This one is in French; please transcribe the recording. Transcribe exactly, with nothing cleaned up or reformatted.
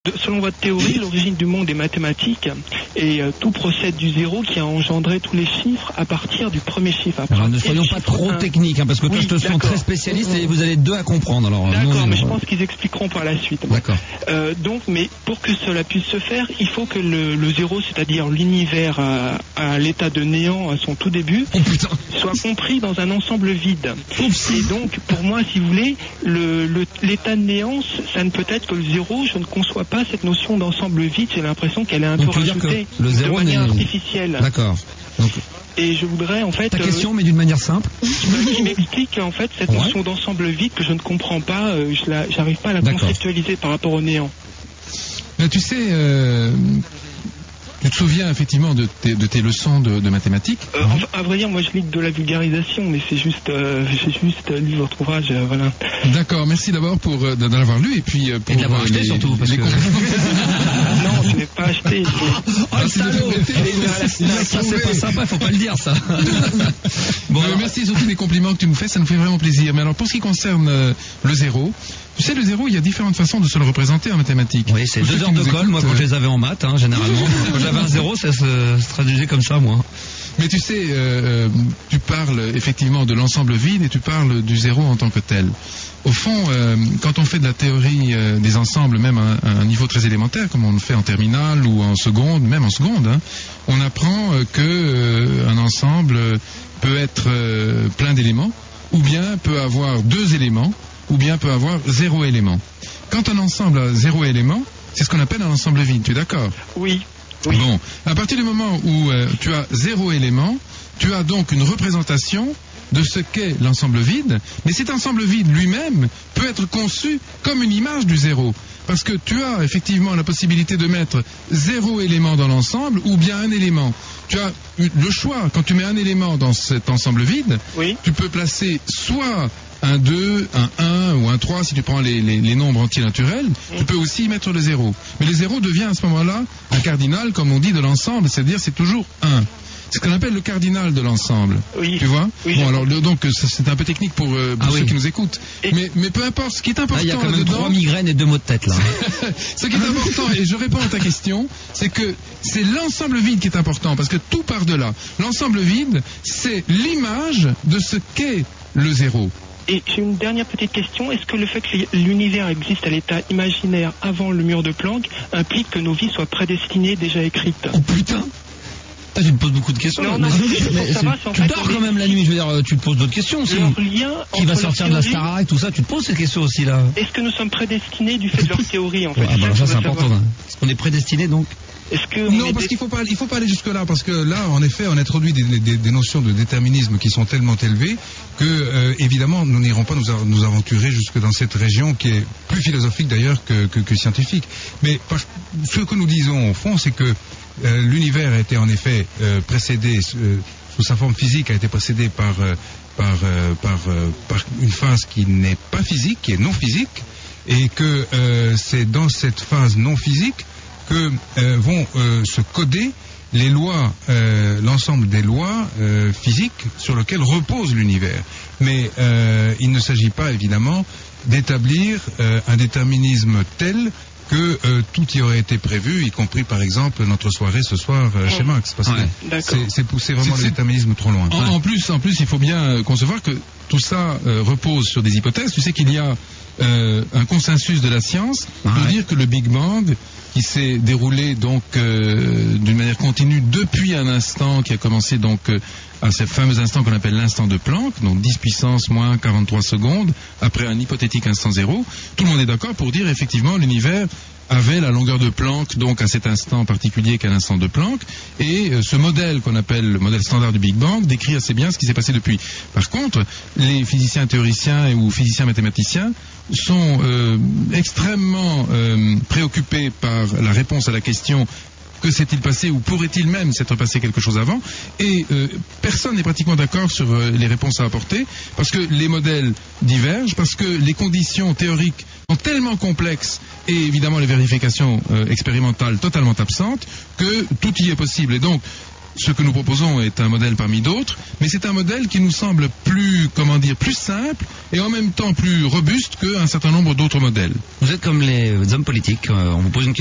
De, selon votre théorie, l'origine du monde est mathématique et euh, tout procède du zéro qui a engendré tous les chiffres à partir du premier chiffre. Alors ne soyons pas trop un... techniques, hein, parce que oui, toi je te sens très spécialiste et vous avez deux à comprendre. Alors d'accord, mais je pense qu'ils expliqueront par la suite. D'accord. Euh, donc, mais pour que cela puisse se faire, il faut que le, le zéro, c'est-à-dire l'univers à, à l'état de néant à son tout début, oh, putain. soit compris dans un ensemble vide. Oups. Et donc, pour moi, si vous voulez, le, le, l'état de néant, ça ne peut être que le zéro. Je ne conçois pas cette notion d'ensemble vide. J'ai l'impression qu'elle est un donc, peu rajoutée le de zéro manière artificielle. D'accord. Donc... Et je voudrais en fait... Ta question, euh, mais d'une manière simple. Qui m'explique en fait cette ouais. notion d'ensemble vide que je ne comprends pas, euh, je la, j'arrive pas à la D'accord. conceptualiser par rapport au néant. Mais tu sais... Euh... Tu te souviens effectivement de tes, de tes leçons de, de mathématiques euh, enfin, à vrai dire, moi je lis de la vulgarisation, mais c'est juste, euh, j'ai juste lu votre ouvrage, euh, voilà. D'accord, merci d'abord pour euh, d'en avoir lu et puis euh, pour et de l'avoir acheté les, surtout. Parce les que... non, je n'ai pas acheté. Oh le salaud. Ça c'est pas sympa, faut pas le dire ça. Bon, alors... merci surtout des compliments que tu nous fais, ça nous fait vraiment plaisir. Mais alors pour ce qui concerne euh, le zéro. Tu sais, le zéro, il y a différentes façons de se le représenter en mathématiques. Oui, c'est deux heures de colle, moi, quand je les avais en maths, hein, généralement. Quand j'avais un zéro, ça se, se traduisait comme ça, moi. Mais tu sais, euh, tu parles effectivement de l'ensemble vide et tu parles du zéro en tant que tel. Au fond, euh, quand on fait de la théorie euh, des ensembles, même à, à un niveau très élémentaire, comme on le fait en terminale ou en seconde, même en seconde, hein, on apprend euh, que euh, un ensemble peut être euh, plein d'éléments, ou bien peut avoir deux éléments, ou bien peut avoir zéro élément. Quand un ensemble a zéro élément, c'est ce qu'on appelle un ensemble vide, tu es d'accord ? Oui. Oui. Bon, à partir du moment où euh, tu as zéro élément, tu as donc une représentation de ce qu'est l'ensemble vide, mais cet ensemble vide lui-même peut être conçu comme une image du zéro. Parce que tu as effectivement la possibilité de mettre zéro élément dans l'ensemble ou bien un élément. Tu as le choix, quand tu mets un élément dans cet ensemble vide, oui. tu peux placer soit un deux, un un ou un trois, si tu prends les, les, les nombres entiers naturels, mmh. tu peux aussi y mettre le zéro. Mais le zéro devient à ce moment-là un cardinal, comme on dit, de l'ensemble, c'est-à-dire c'est toujours un. C'est ce qu'on appelle le cardinal de l'ensemble. Oui. Tu vois oui, Bon, alors le, donc c'est un peu technique pour, euh, pour ah, ceux oui. qui nous écoutent. Et mais, mais peu importe, ce qui est important. Il y a quand même dedans, trois migraines et deux maux de tête là. Ce qui est important, et je réponds à ta question, c'est que c'est l'ensemble vide qui est important, parce que tout part de là. L'ensemble vide, c'est l'image de ce qu'est le zéro. Et j'ai une dernière petite question. Est-ce que le fait que l'univers existe à l'état imaginaire avant le mur de Planck implique que nos vies soient prédestinées, déjà écrites ? Oh putain ! Tu me poses beaucoup de questions. Non, non, mais ça va, tu dors quand même la nuit, je veux dire, tu te poses d'autres questions aussi. Qui va sortir de la Starac, tout ça, tu te poses ces questions aussi là. Est-ce que nous sommes prédestinés du fait de leur théorie en fait ? Ah bah ça c'est important. Est-ce qu'on est prédestinés donc ? Est-ce que non, parce qu'il faut pas, il faut pas aller jusque là, parce que là, en effet, on introduit des, des, des notions de déterminisme qui sont tellement élevées que, euh, évidemment, nous n'irons pas nous, nous aventurer jusque dans cette région qui est plus philosophique d'ailleurs que, que, que scientifique. Mais par, ce que nous disons au fond, c'est que euh, l'univers a été en effet euh, précédé euh, sous sa forme physique, a été précédé par euh, par euh, par, euh, par une phase qui n'est pas physique, qui est non physique, et que euh, c'est dans cette phase non physique que euh, vont euh, se coder les lois, euh, l'ensemble des lois euh, physiques sur lesquelles repose l'univers. Mais euh, il ne s'agit pas évidemment d'établir euh, un déterminisme tel que euh, tout y aurait été prévu, y compris par exemple notre soirée ce soir euh, chez Max, parce ouais, que c'est, c'est pousser vraiment le déterminisme trop loin. En, ouais. en plus, en plus, il faut bien concevoir que tout ça euh, repose sur des hypothèses. Tu sais qu'il y a euh, un consensus de la science pour ouais. dire que le Big Bang, qui s'est déroulé donc euh, d'une manière continue depuis un instant qui a commencé donc euh, à ce fameux instant qu'on appelle l'instant de Planck, donc dix puissance moins quarante-trois secondes, après un hypothétique instant zéro. Tout le monde est d'accord pour dire effectivement l'univers avait la longueur de Planck, donc à cet instant particulier qu'à l'instant de Planck, et euh, ce modèle qu'on appelle le modèle standard du Big Bang décrit assez bien ce qui s'est passé depuis. Par contre, les physiciens théoriciens ou physiciens mathématiciens sont euh, extrêmement euh, préoccupés par la réponse à la question que s'est-il passé ou pourrait-il même s'être passé quelque chose avant, et euh, personne n'est pratiquement d'accord sur euh, les réponses à apporter, parce que les modèles divergent, parce que les conditions théoriques sont tellement complexes, et évidemment les vérifications euh, expérimentales totalement absentes, que tout y est possible. Et donc, ce que nous proposons est un modèle parmi d'autres, mais c'est un modèle qui nous semble plus, comment dire, plus simple et en même temps plus robuste qu'un certain nombre d'autres modèles. Vous êtes comme les hommes politiques, on vous pose une question.